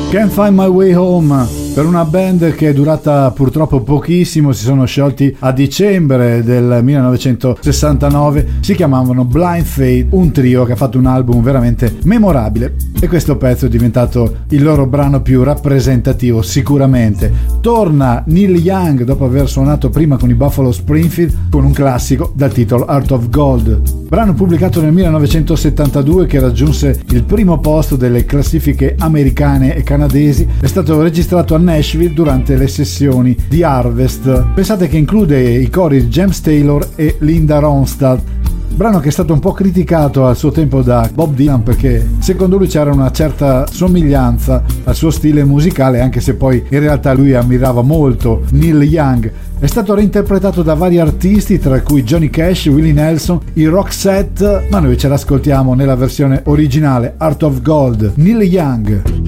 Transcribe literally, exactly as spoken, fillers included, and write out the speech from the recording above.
Can't Find My Way Home, per una band che è durata purtroppo pochissimo, si sono sciolti a dicembre del millenovecentosessantanove, si chiamavano Blind Faith, un trio che ha fatto un album veramente memorabile e questo pezzo è diventato il loro brano più rappresentativo sicuramente. Torna Neil Young dopo aver suonato prima con i Buffalo Springfield con un classico dal titolo Heart of Gold, brano pubblicato nel millenovecentosettantadue che raggiunse il primo posto delle classifiche americane e canadesi. È stato registrato a Nashville durante le sessioni di Harvest. Pensate che include i cori di James Taylor e Linda Ronstadt, brano che è stato un po' criticato al suo tempo da Bob Dylan perché secondo lui c'era una certa somiglianza al suo stile musicale, anche se poi in realtà lui ammirava molto Neil Young. È stato reinterpretato da vari artisti, tra cui Johnny Cash, Willie Nelson, i Roxette, ma noi ce l'ascoltiamo nella versione originale, Heart of Gold, Neil Young.